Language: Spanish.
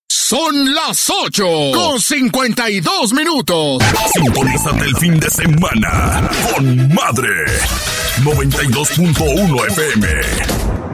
Son las 8:52. Sintonízate el fin de semana con Madre 92.1 FM.